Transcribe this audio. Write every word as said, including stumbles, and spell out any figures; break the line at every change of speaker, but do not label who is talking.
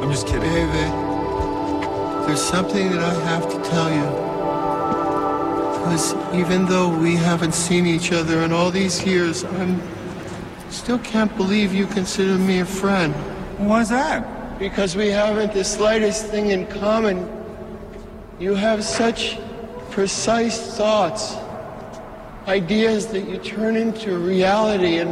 I'm just kidding.
David, there's something that I have to tell you. Because even though we haven't seen each other in all these years, I'm still can't believe you consider me a friend.
Why's that?
Because we haven't the slightest thing in common. You have such precise thoughts, ideas that you turn into reality, and